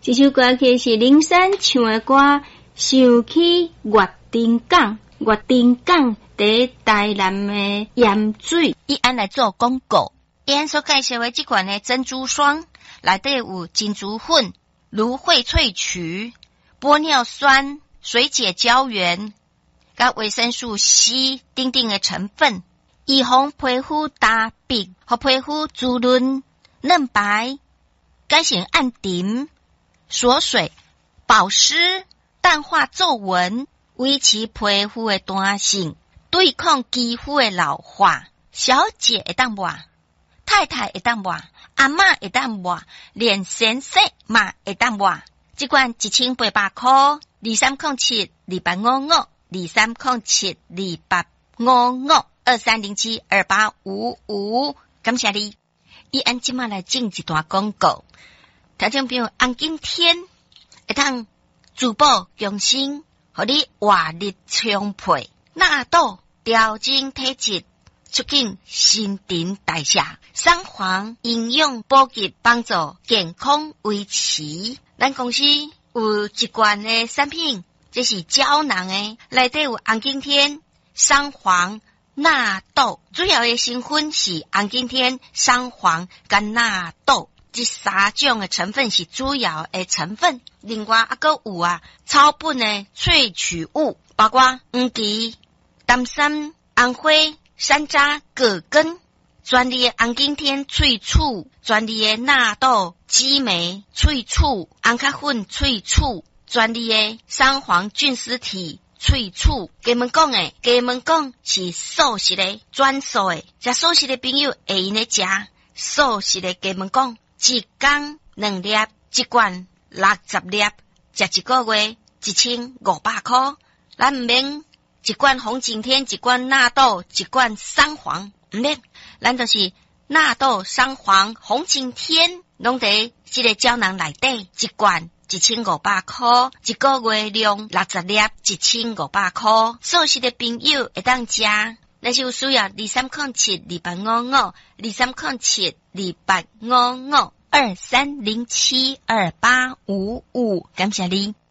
这首歌曲是林珊唱的歌，想起月丁港，月丁港在台南的盐水。 伊安来做广告，伊安所介绍的这款的珍珠霜，内底有金珠粉、芦荟萃取、玻尿酸、水解胶原、甲维生素 C 等等的成分，预防皮肤大病，和皮肤滋润嫩白，改善暗沉、锁水、保湿、淡化皱纹，维持皮肤的弹性，对抗肌肤的老化。小姐会当抹，太太会当抹，阿嬷会当抹，连先生嘛会当抹。这罐1800块，2307-2855，2307-2855，感谢你。伊按即马来进一段广告，听众朋友，红景天会当珠宝用心，互你活力充沛，纳豆调整体质，促进新陈代谢，三黄营养补给，帮助健康维持。咱公司有一罐的产品，这是胶囊的，内底有红景天、三黄、纳豆，主要的成分是红景天、三黄跟纳豆，这三种的成分是主要的成分。另外还有草本的萃取物，包括黄芪、丹参、红花、山楂、葛根，专利的红景天萃取，专利的纳豆、激酶萃取，红咖粉萃取，专利的三黄菌丝体萃取。给们讲是素食的专属的，食素食的朋友会用来食素食的给们讲，一天2粒，一罐60粒，食一个月1500块。咱唔免一罐红景天，一罐纳豆，一罐三黄，唔免，咱就是纳豆、三黄、红景天，拢在这个胶囊内底，一罐1500块，一个月量60粒，1500块。素食的朋友会当食，那是有需要2307-2855，2307-2855，2307-2855，感谢你。